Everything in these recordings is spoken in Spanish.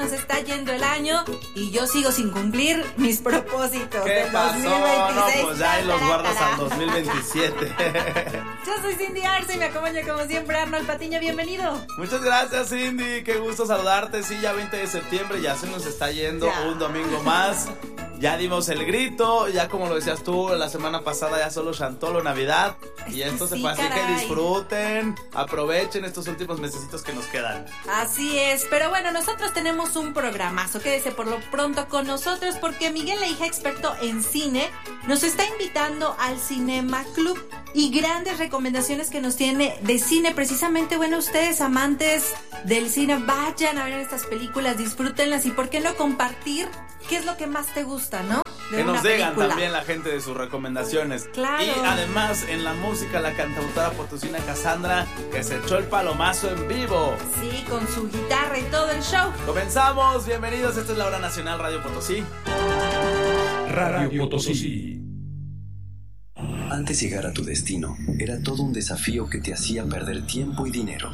Se está yendo el año y yo sigo sin cumplir mis propósitos. ¿Qué pasó? 2026. No, pues ya ahí los guardas al 2027. Yo soy Cindy Arce y me acompaña como siempre Arnold Patiño, bienvenido. Muchas gracias, Cindy, qué gusto saludarte. Sí, ya 20 de septiembre, ya se nos está yendo un domingo más. Ya dimos el grito, ya como lo decías tú, la semana pasada ya solo Chantolo Navidad. Y esto se fue, así que disfruten, aprovechen estos últimos mesecitos que nos quedan. Así es, pero bueno, nosotros tenemos un programazo. Quédese por lo pronto con nosotros porque Miguel Leija, experto en cine, nos está invitando al Cinema Club y grandes recomendaciones que nos tiene de cine. Precisamente, bueno, ustedes amantes del cine, vayan a ver estas películas, disfrútenlas y por qué no compartir qué es lo que más te gusta, ¿no? Que nos digan también la gente de sus recomendaciones. Claro. Y además en la música, la cantautora potosina Cassandra, que se echó el palomazo en vivo. Sí, con su guitarra y todo el show. Comenzamos, bienvenidos, esta es la Hora Nacional Radio Potosí. Radio Potosí. Antes llegar a tu destino, era todo un desafío que te hacía perder tiempo y dinero.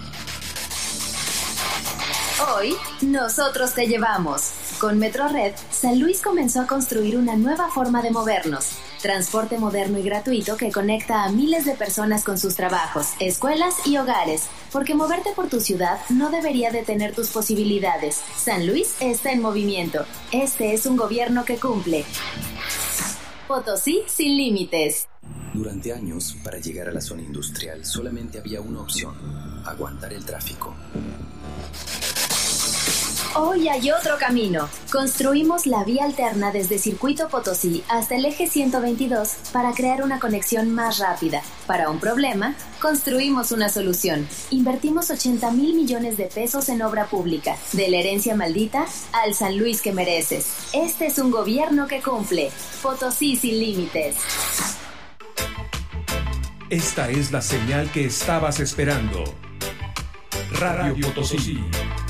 Hoy, nosotros te llevamos. Con Metrored, San Luis comenzó a construir una nueva forma de movernos. Transporte moderno y gratuito que conecta a miles de personas con sus trabajos, escuelas y hogares. Porque moverte por tu ciudad no debería detener tus posibilidades. San Luis está en movimiento. Este es un gobierno que cumple. Potosí sin límites. Durante años, para llegar a la zona industrial solamente había una opción: aguantar el tráfico. Hoy hay otro camino. Construimos la vía alterna desde Circuito Potosí hasta el eje 122 para crear una conexión más rápida. Para un problema, construimos una solución. Invertimos 80,000 millones de pesos en obra pública. De la herencia maldita al San Luis que mereces. Este es un gobierno que cumple. Potosí sin límites. Esta es la señal que estabas esperando. Radio Potosí.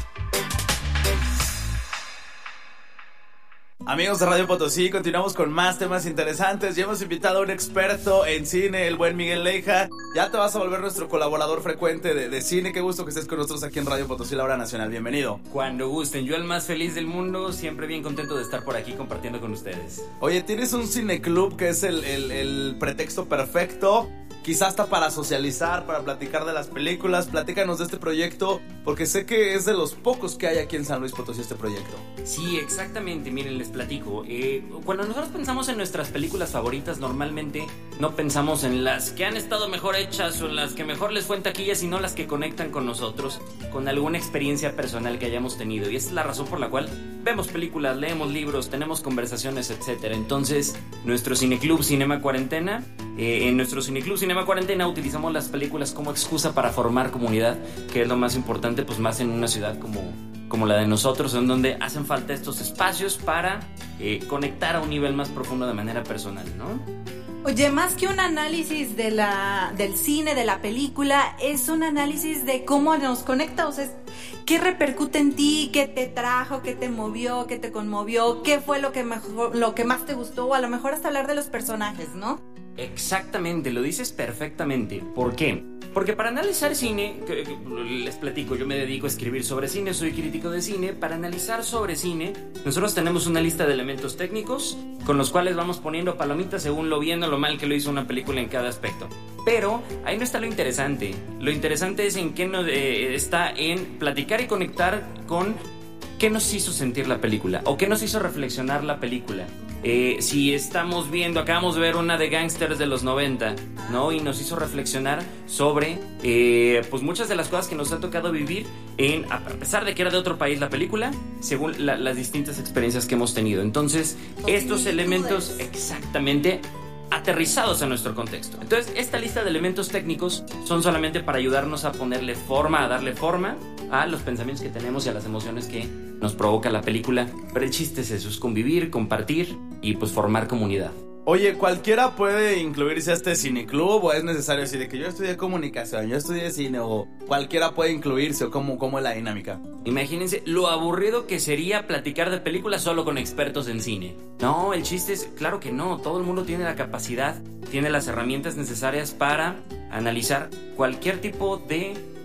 Amigos de Radio Potosí, continuamos con más temas interesantes. Ya hemos invitado a un experto en cine, el buen Miguel Leija. Ya te vas a volver nuestro colaborador frecuente de cine. Qué gusto que estés con nosotros aquí en Radio Potosí, la Hora Nacional. Bienvenido. Cuando gusten, yo el más feliz del mundo, siempre bien contento de estar por aquí compartiendo con ustedes. Oye, tienes un cineclub que es el pretexto perfecto. Quizás hasta para socializar, para platicar de las películas. Platícanos de este proyecto, porque sé que es de los pocos que hay aquí en San Luis Potosí este proyecto. Sí, exactamente, miren, les platico. Cuando nosotros pensamos en nuestras películas favoritas, normalmente no pensamos en las que han estado mejor hechas o en las que mejor les fue en taquilla, sino las que conectan con nosotros, con alguna experiencia personal que hayamos tenido. Y esa es la razón por la cual vemos películas, leemos libros, tenemos conversaciones, etc. Entonces, nuestro cineclub Cinema Cuarentena, en nuestro cineclub Cinema Cuarentena utilizamos las películas como excusa para formar comunidad, que es lo más importante, pues más en una ciudad como la de nosotros, en donde hacen falta estos espacios para conectar a un nivel más profundo de manera personal, ¿no? Oye, más que un análisis del cine, de la película, es un análisis de cómo nos conecta, o sea, qué repercute en ti, qué te trajo, qué te movió, qué te conmovió, qué fue lo que más te gustó, o a lo mejor hasta hablar de los personajes, ¿no? Exactamente, lo dices perfectamente. ¿Por qué? Porque para analizar cine, les platico, yo me dedico a escribir sobre cine, soy crítico de cine. Para analizar sobre cine, nosotros tenemos una lista de elementos técnicos con los cuales vamos poniendo palomitas según lo bien o lo mal que lo hizo una película en cada aspecto. Pero ahí no está lo interesante. Lo interesante es en qué está en platicar y conectar con qué nos hizo sentir la película o qué nos hizo reflexionar la película. Si estamos viendo, acabamos de ver una de Gangsters de los 90, ¿no? Y nos hizo reflexionar sobre pues muchas de las cosas que nos ha tocado vivir a pesar de que era de otro país la película, según las distintas experiencias que hemos tenido. Entonces, estos elementos exactamente aterrizados a nuestro contexto. Entonces, esta lista de elementos técnicos son solamente para ayudarnos a ponerle forma, a darle forma a los pensamientos que tenemos y a las emociones que nos provoca la película. Pero el chiste es eso, es convivir, compartir y pues formar comunidad. Oye, ¿cualquiera puede incluirse a este cineclub o es necesario así de que yo estudié comunicación, yo estudié cine, o cualquiera puede incluirse, o cómo es la dinámica? Imagínense lo aburrido que sería platicar de películas solo con expertos en cine. No, el chiste es, claro que no, todo el mundo tiene la capacidad, tiene las herramientas necesarias para analizar cualquier tipo de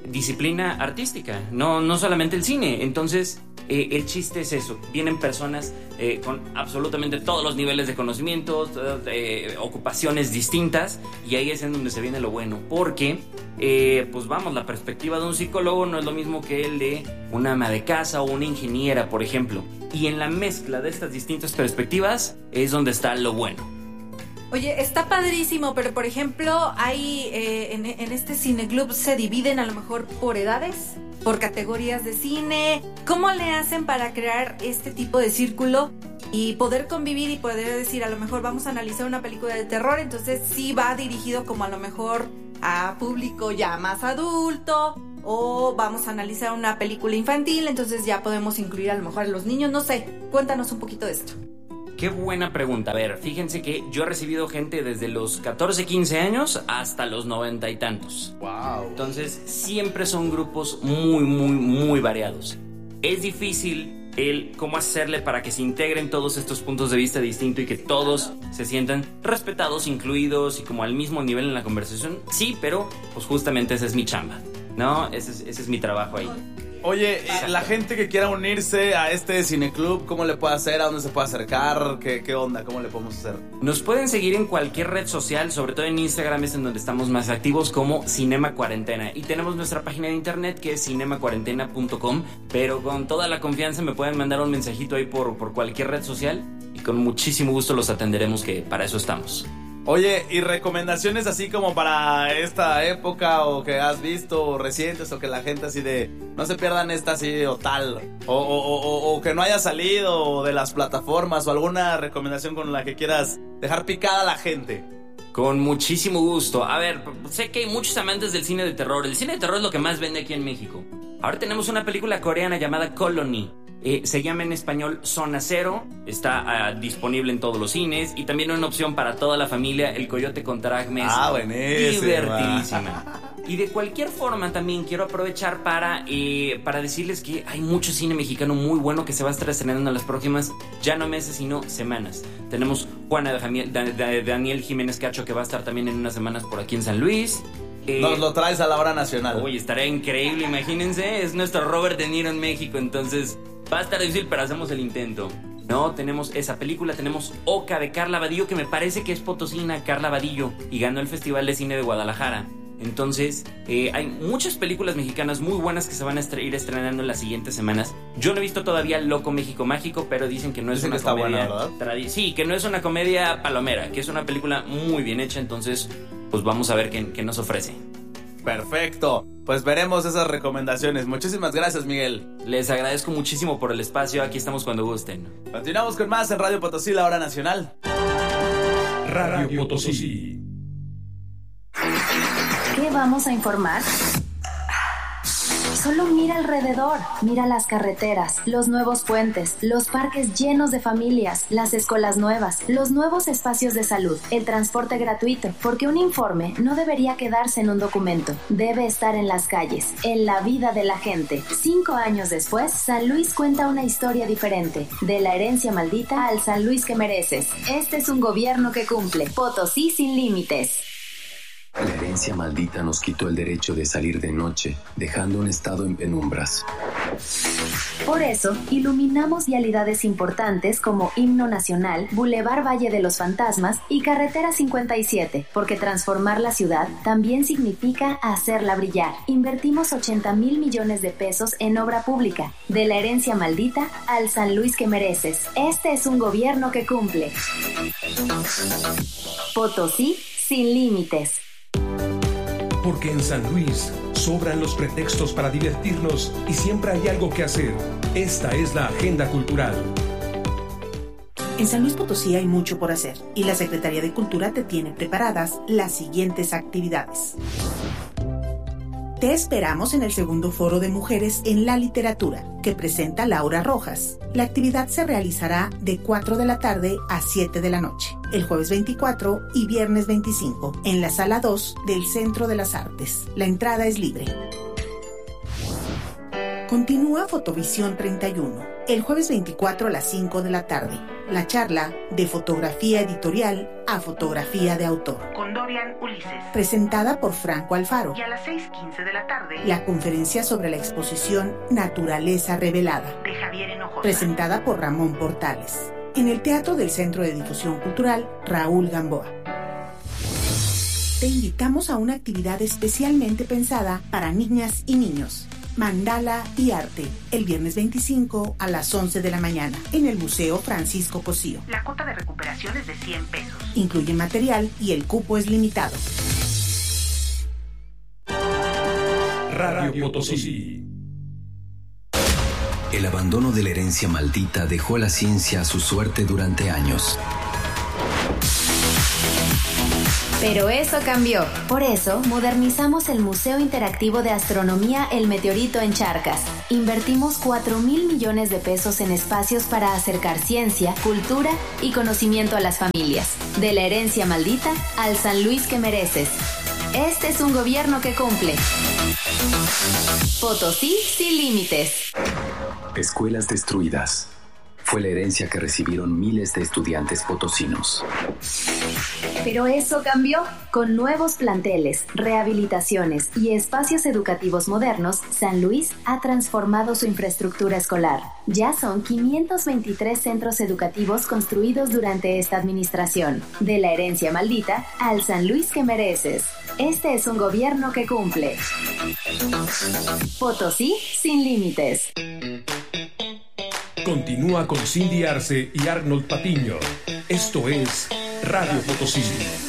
disciplina artística, no solamente el cine. Entonces, el chiste es eso. Vienen personas con absolutamente todos los niveles de conocimientos, ocupaciones distintas, y ahí es en donde se viene lo bueno, porque pues vamos, la perspectiva de un psicólogo no es lo mismo que el de una ama de casa o una ingeniera, por ejemplo. Y en la mezcla de estas distintas perspectivas es donde está lo bueno. Oye, está padrísimo, pero por ejemplo, hay en este cineclub se dividen a lo mejor por edades, por categorías de cine. ¿Cómo le hacen para crear este tipo de círculo y poder convivir y poder decir, a lo mejor vamos a analizar una película de terror, entonces sí va dirigido como a lo mejor a público ya más adulto, o vamos a analizar una película infantil, entonces ya podemos incluir a lo mejor a los niños? No sé, cuéntanos un poquito de esto. Qué buena pregunta. A ver, fíjense que yo he recibido gente desde los 14, 15 años hasta los 90 y tantos. Wow. Entonces, siempre son grupos muy variados. Es difícil cómo hacerle para que se integren todos estos puntos de vista distintos y que todos se sientan respetados, incluidos y como al mismo nivel en la conversación. Sí, pero pues justamente esa es mi chamba, ¿no? Ese es mi trabajo ahí. Oye, la gente que quiera unirse a este cineclub, ¿cómo le puede hacer? ¿A dónde se puede acercar? ¿Qué onda? ¿Cómo le podemos hacer? Nos pueden seguir en cualquier red social, sobre todo en Instagram es en donde estamos más activos, como Cinema Cuarentena. Y tenemos nuestra página de internet que es cinemacuarentena.com, pero con toda la confianza me pueden mandar un mensajito ahí por cualquier red social y con muchísimo gusto los atenderemos, que para eso estamos. Oye, ¿y recomendaciones así como para esta época o que has visto o recientes o que la gente así de no se pierdan esta así o tal o que no haya salido de las plataformas o alguna recomendación con la que quieras dejar picada a la gente? Con muchísimo gusto. A ver, sé que hay muchos amantes del cine de terror. El cine de terror es lo que más vende aquí en México. Ahora tenemos una película coreana llamada Colony. Se llama en español Zona Cero. Está disponible en todos los cines. Y también una opción para toda la familia, El Coyote contra Agnes. Divertidísima. Y de cualquier forma también quiero aprovechar para decirles que hay mucho cine mexicano muy bueno que se va a estar estrenando en las próximas, ya no meses, sino semanas. Tenemos Juana de Daniel Jiménez Cacho, que va a estar también en unas semanas por aquí en San Luis. Nos lo traes a la hora nacional. Uy, estaría increíble, imagínense. Es nuestro Robert De Niro en México, entonces va a estar difícil, pero hacemos el intento. No, tenemos esa película, tenemos Oca de Carla Vadillo, que me parece que es potosina, Carla Vadillo, y ganó el Festival de Cine de Guadalajara. Entonces, hay muchas películas mexicanas muy buenas que se van a ir estrenando en las siguientes semanas. Yo no he visto todavía Loco México Mágico, pero dicen que no es una comedia buena, sí, que no es una comedia palomera, que es una película muy bien hecha. Entonces, pues vamos a ver qué nos ofrece. Perfecto, pues veremos esas recomendaciones. Muchísimas gracias, Miguel. Les agradezco muchísimo por el espacio, aquí estamos cuando gusten. Continuamos con más en Radio Potosí, la hora nacional. Radio Potosí. ¿Qué vamos a informar? Solo mira alrededor, mira las carreteras, los nuevos puentes, los parques llenos de familias, las escuelas nuevas, los nuevos espacios de salud, el transporte gratuito, porque un informe no debería quedarse en un documento, debe estar en las calles, en la vida de la gente. 5 años después, San Luis cuenta una historia diferente, de la herencia maldita al San Luis que mereces. Este es un gobierno que cumple. Potosí sin límites. La herencia maldita nos quitó el derecho de salir de noche, dejando un estado en penumbras. Por eso, iluminamos vialidades importantes como Himno Nacional, Boulevard Valle de los Fantasmas y Carretera 57, porque transformar la ciudad también significa hacerla brillar. Invertimos 80,000 millones de pesos en obra pública, de la herencia maldita al San Luis que mereces. Este es un gobierno que cumple. Potosí sin límites. Porque en San Luis sobran los pretextos para divertirnos y siempre hay algo que hacer. Esta es la agenda cultural. En San Luis Potosí hay mucho por hacer y la Secretaría de Cultura te tiene preparadas las siguientes actividades. Te esperamos en el segundo Foro de Mujeres en la Literatura, que presenta Laura Rojas. La actividad se realizará de 4 de la tarde a 7 de la noche, el jueves 24 y viernes 25, en la Sala 2 del Centro de las Artes. La entrada es libre. Continúa Fotovisión 31, el jueves 24 a las 5 de la tarde. La charla de fotografía editorial a fotografía de autor. Con Dorian Ulises. Presentada por Franco Alfaro. Y a las 6:15 de la tarde, la conferencia sobre la exposición Naturaleza Revelada. De Javier Hinojosa. Presentada por Ramón Portales. En el Teatro del Centro de Difusión Cultural Raúl Gamboa. Te invitamos a una actividad especialmente pensada para niñas y niños. Mandala y Arte, el viernes 25 a las 11 de la mañana, en el Museo Francisco Cosío. La cuota de recuperación es de 100 pesos. Incluye material y el cupo es limitado. Radio Potosí. El abandono de la herencia maldita dejó a la ciencia a su suerte durante años. Pero eso cambió. Por eso, modernizamos el Museo Interactivo de Astronomía El Meteorito en Charcas. Invertimos 4,000 millones de pesos en espacios para acercar ciencia, cultura y conocimiento a las familias. De la herencia maldita al San Luis que mereces. Este es un gobierno que cumple. Potosí sin límites. Escuelas destruidas. Fue la herencia que recibieron miles de estudiantes potosinos. Pero eso cambió. Con nuevos planteles, rehabilitaciones y espacios educativos modernos, San Luis ha transformado su infraestructura escolar. Ya son 523 centros educativos construidos durante esta administración. De la herencia maldita al San Luis que mereces. Este es un gobierno que cumple. Potosí sin límites. Continúa con Cindy Arce y Arnold Patiño. Esto es Radio Potosí.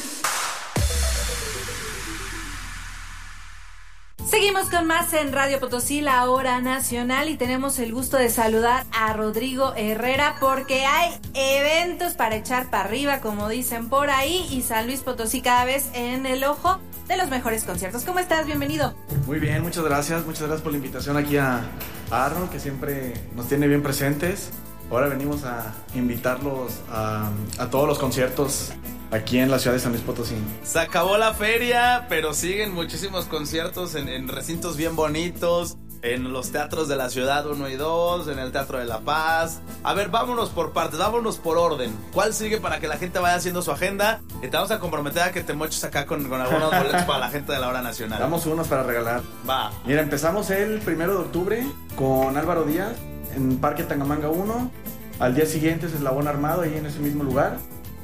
Seguimos con más en Radio Potosí, la hora nacional, y tenemos el gusto de saludar a Rodrigo Herrera porque hay eventos para echar para arriba, como dicen por ahí, y San Luis Potosí cada vez en el ojo de los mejores conciertos. ¿Cómo estás? Bienvenido. Muy bien, muchas gracias por la invitación aquí a Arnold, que siempre nos tiene bien presentes. Ahora venimos a invitarlos a todos los conciertos aquí en la ciudad de San Luis Potosí. Se acabó la feria, pero siguen muchísimos conciertos en recintos bien bonitos, en los teatros de la ciudad 1 y 2, en el Teatro de la Paz. A ver, vámonos por partes, vámonos por orden. ¿Cuál sigue para que la gente vaya haciendo su agenda? Y te vamos a comprometer a que te moches acá con algunos boletos para la gente de la hora nacional. Damos unos para regalar. Va. Mira, empezamos el 1 de octubre con Álvaro Díaz en Parque Tangamanga 1. Al día siguiente es Eslabón Armado, ahí en ese mismo lugar.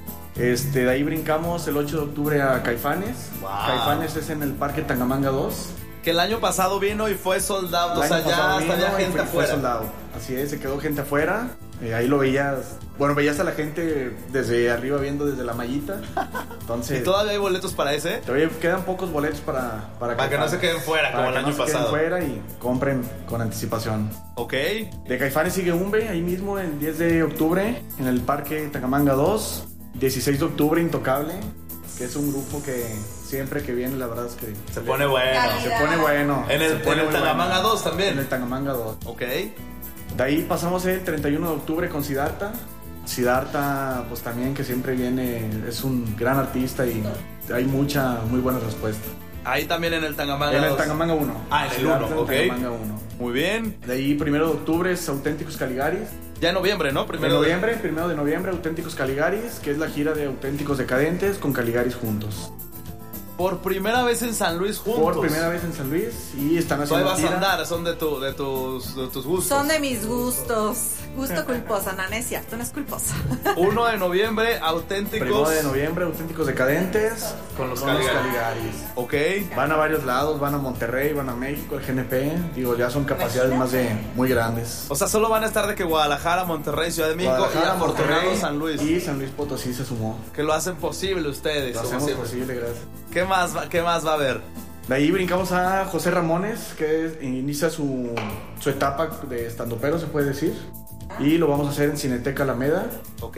De ahí brincamos el 8 de octubre a Caifanes. Wow. Caifanes es en el Parque Tangamanga 2. Que el año pasado vino y fue soldado, o sea, ya había gente afuera. Fue soldado, así es, se quedó gente afuera. Ahí lo veías, veías a la gente desde arriba viendo desde la mallita. Entonces, ¿y todavía hay boletos para ese? Todavía quedan pocos boletos para que no se queden fuera, como el año pasado. Para que no se queden fuera y compren con anticipación. Ok. De Caifanes sigue Umbe, ahí mismo el 10 de octubre en el Parque Tangamanga 2. 16 de octubre Intocable, que es un grupo que siempre que viene la verdad es que se pone bueno. Se pone bueno. En el Tangamanga 2 también. En el Tangamanga 2. Ok. De ahí pasamos el 31 de octubre con Siddhartha. Siddhartha, pues también que siempre viene, es un gran artista y hay muy buena respuesta. Ahí también en el Tangamanga 2. En el Tangamanga 1. Ah, en el 1, ok. Tangamanga 1. Muy bien. De ahí 1 de octubre es Auténticos Caligaris. Ya en noviembre, ¿no? 1 de noviembre, Auténticos Caligaris, que es la gira de Auténticos Decadentes con Caligaris juntos. Por primera vez en San Luis juntos. Por primera vez en San Luis y están haciendo gira. Vas a andar, son de tus gustos. Son de mis gustos. Gusto culposa, no es cierto, no es culposa. 1 de noviembre, Auténticos. 1 de noviembre, Auténticos Decadentes con los Caligaris. Ok. Van a varios lados, van a Monterrey, van a México, el GNP. Digo, ya son capacidades más de muy grandes. O sea, solo van a estar de que Guadalajara, Monterrey, Ciudad de México y Monterrey, San Luis. Y San Luis Potosí se sumó. Que lo hacen posible ustedes. Lo hacemos posible, gracias. ¿Qué más va a haber? De ahí brincamos a José Ramones, que inicia su etapa de estandopero, se puede decir. Y lo vamos a hacer en Cineteca Alameda. Ok.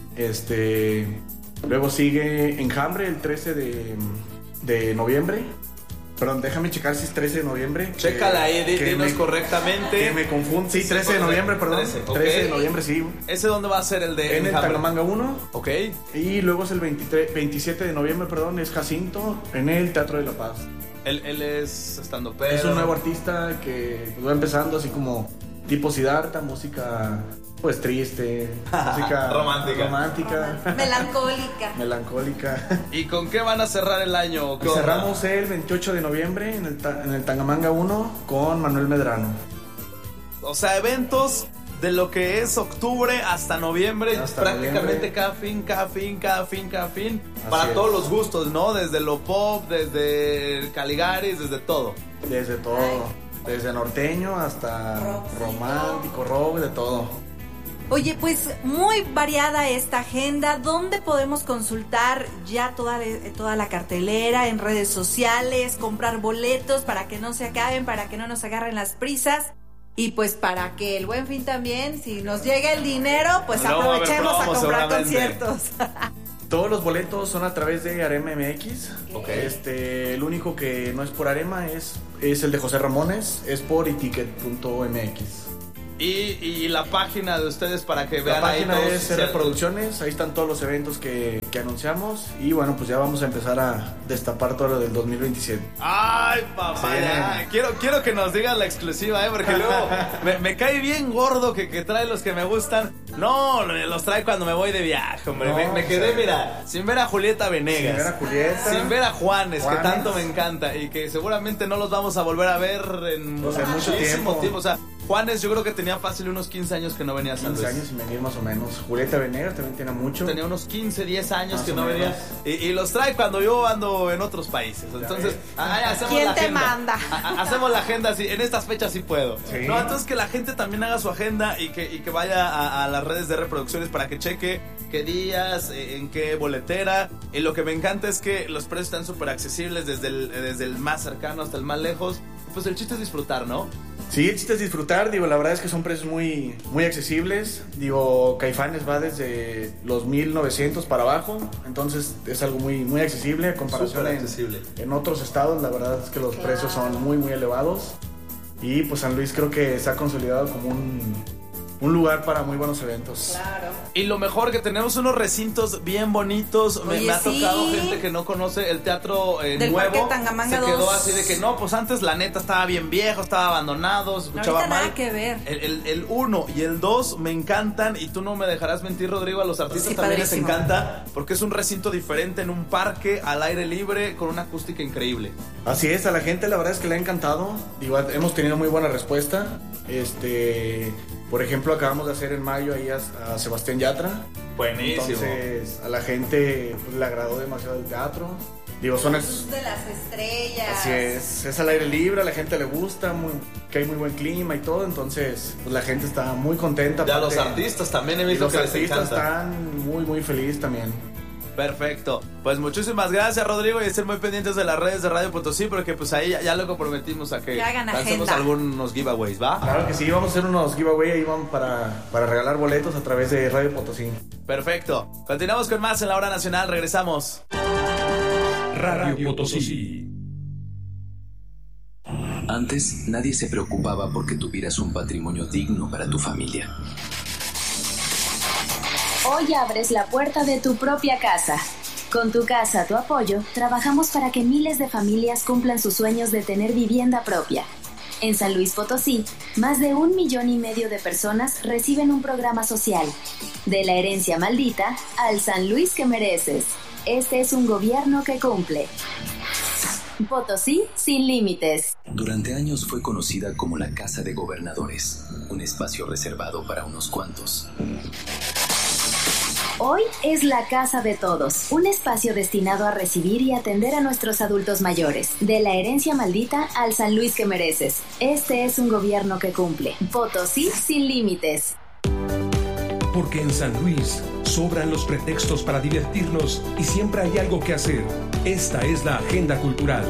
Luego sigue Enjambre el 13 de noviembre. Perdón, déjame checar si es 13 de noviembre. Chécala ahí, dinos correctamente. Que me confundo. Sí, 13 de noviembre, perdón. 13 de noviembre, sí. ¿Ese dónde va a ser el de en el Tangamanga 1. Ok. Y luego es el 27 de noviembre, perdón, es Jacinto en el Teatro de la Paz. Él es estandopero. Es un nuevo artista que va empezando así como tipo Siddhartha, música pues triste, música romántica, melancólica. ¿Y con qué van a cerrar el año? Cerramos el 28 de noviembre en el Tangamanga 1 con Manuel Medrano. O sea, eventos de lo que es octubre hasta noviembre, prácticamente cada fin, para Así todos es. los gustos, ¿no? Desde lo pop, desde Caligaris, desde todo. Desde todo, desde norteño hasta romántico, rock, de todo. Oye, pues muy variada esta agenda. ¿Dónde podemos consultar ya toda la cartelera? En redes sociales, comprar boletos para que no se acaben, para que no nos agarren las prisas. Y pues para que el Buen Fin también, si nos llega el dinero, pues no, aprovechemos a comprar seguramente. conciertos. Todos los boletos son a través de Arema MX. Okay. El único que no es por Arema es el de José Ramones, es por iticket.mx. Y la página de ustedes para que vean. La página ahí es CR Producciones, ahí están todos los eventos que anunciamos. Y bueno, pues ya vamos a empezar a destapar todo lo del 2027. Ay, papá, sí. ya. Quiero que nos digas la exclusiva, porque luego me cae bien gordo que trae los que me gustan. No, los trae cuando me voy de viaje, hombre. No, me quedé, mira, sin ver a Julieta Venegas. Sin ver a Julieta. Sin ver a Juanes, que tanto me encanta. Y que seguramente no los vamos a volver a ver en mucho tiempo. O sea, Juanes yo creo que tenía fácil unos 15 años que no venía a San Luis. 15 años sin venir más o menos. Julieta Venegas también tiene mucho. Tenía unos 15, 10 años más que no menos. venía. Y los trae cuando yo ando en otros países. Entonces, hacemos ¿Quién la te agenda. manda? Hacemos la agenda así. En estas fechas sí puedo. Sí. No, entonces que la gente también haga su agenda y que vaya a las redes de reproducciones para que cheque qué días, en qué boletera. Y lo que me encanta es que los precios están súper accesibles desde el más cercano hasta el más lejos. Pues el chiste es disfrutar, ¿no? Sí, el chiste es disfrutar, digo, la verdad es que son precios muy, muy accesibles. Digo, Caifanes va desde los 1,900 para abajo, entonces es algo muy, muy accesible a comparación en otros estados. La verdad es que los precios son muy, muy elevados. Y pues San Luis creo que se ha consolidado como un lugar para muy buenos eventos. Claro. Y lo mejor que tenemos unos recintos bien bonitos. Oye, me ha tocado sí. gente que no conoce el teatro Del nuevo. Parque Tangamanga se quedó 2. así de que no, pues antes la neta estaba bien viejo, estaba abandonado, se escuchaba Ahorita mal. nada que ver. El 1 y el 2 me encantan y tú no me dejarás mentir, Rodrigo, a los artistas Sí, también padrísimo. les encanta porque es un recinto diferente en un parque al aire libre con una acústica increíble. Así es, a la gente la verdad es que le ha encantado. Digo, hemos tenido muy buena respuesta. Por ejemplo, acabamos de hacer en mayo ahí a Sebastián Yatra. Buenísimo. Entonces, a la gente pues, le agradó demasiado el teatro. Digo, son Luz de las estrellas. Así es al aire libre, a la gente le gusta, que hay muy buen clima y todo, entonces pues, la gente está muy contenta. Ya aparte, los artistas también he y visto los que les artistas encanta. están muy, muy felices también. Perfecto, pues muchísimas gracias, Rodrigo, y estén muy pendientes de las redes de Radio Potosí porque pues ahí ya lo comprometimos a que hagan hacemos agenda. algunos giveaways, ¿va? Claro que sí, vamos a hacer unos giveaway ahí vamos para regalar boletos a través de Radio Potosí. Perfecto, continuamos con más en la Hora Nacional, regresamos. Radio Potosí. Antes, nadie se preocupaba porque tuvieras un patrimonio digno para tu familia. Hoy abres la puerta de tu propia casa. Con Tu Casa a tu apoyo, trabajamos para que miles de familias cumplan sus sueños de tener vivienda propia. En San Luis Potosí, más de 1,5 millones de personas reciben un programa social. De la herencia maldita al San Luis que mereces. Este es un gobierno que cumple. Potosí sin límites. Durante años fue conocida como la Casa de Gobernadores, un espacio reservado para unos cuantos. Hoy es la casa de todos, un espacio destinado a recibir y atender a nuestros adultos mayores. De la herencia maldita al San Luis que mereces. Este es un gobierno que cumple. Potosí sin límites. Porque en San Luis sobran los pretextos para divertirnos y siempre hay algo que hacer. Esta es la agenda cultural.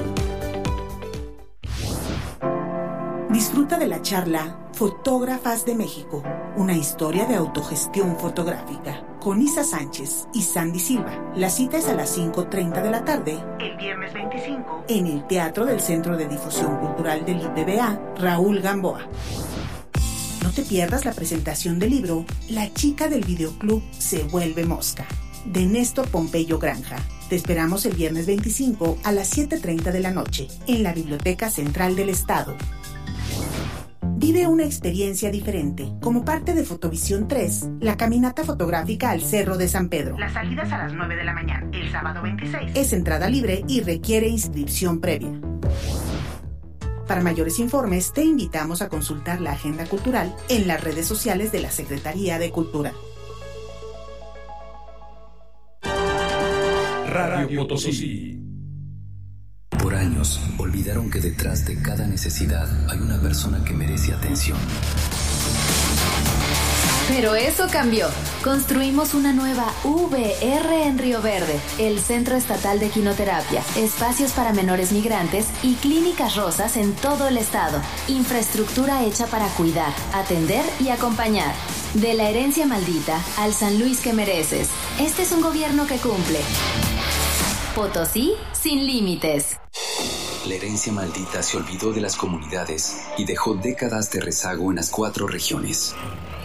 Disfruta de la charla Fotógrafas de México, una historia de autogestión fotográfica, con Isa Sánchez y Sandy Silva. La cita es a las 5:30 de la tarde, el viernes 25, en el Teatro del Centro de Difusión Cultural del IPBA, Raúl Gamboa. No te pierdas la presentación del libro La chica del videoclub se vuelve mosca, de Néstor Pompeyo Granja, Te esperamos el viernes 25 a las 7:30 de la noche en la Biblioteca Central del Estado. Vive una experiencia diferente. Como parte de Fotovisión 3, la caminata fotográfica al Cerro de San Pedro. Las salidas a las 9 de la mañana, el sábado 26. Es entrada libre y requiere inscripción previa. Para mayores informes, te invitamos a consultar la agenda cultural en las redes sociales de la Secretaría de Cultura. Radio Potosí. Por años, olvidaron que detrás de cada necesidad hay una persona que merece atención. Pero eso cambió. Construimos una nueva VR en Río Verde, el Centro Estatal de Quinoterapia, espacios para menores migrantes y clínicas rosas en todo el estado. Infraestructura hecha para cuidar, atender y acompañar. De la herencia maldita al San Luis que mereces. Este es un gobierno que cumple. Potosí sin límites. La herencia maldita se olvidó de las comunidades y dejó décadas de rezago en las 4 regiones.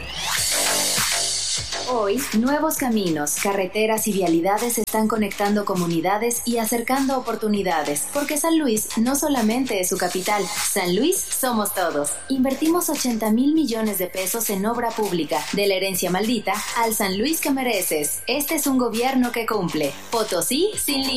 Hoy, nuevos caminos, carreteras y vialidades están conectando comunidades y acercando oportunidades, porque San Luis no solamente es su capital, San Luis somos todos. Invertimos 80,000 millones de pesos en obra pública, de la herencia maldita al San Luis que mereces. Este es un gobierno que cumple. Potosí sin límites.